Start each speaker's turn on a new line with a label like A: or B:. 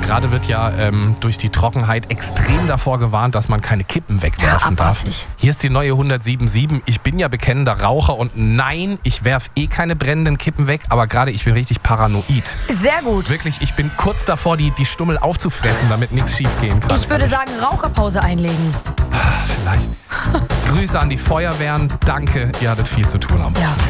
A: gerade wird ja durch die Trockenheit extrem davor gewarnt, dass man keine Kippen wegwerfen darf. Hier ist die neue 107.7. Ich bin ja bekennender Raucher und nein, ich werf keine brennenden Kippen weg, aber gerade ich bin richtig paranoid.
B: Sehr gut.
A: Wirklich, ich bin kurz davor, die Stummel aufzufressen, damit nichts schief gehen kann.
B: Ich würde sagen, Raucherpause einlegen.
A: Vielleicht. Grüße an die Feuerwehren. Danke, ihr hattet viel zu tun am Wochenende.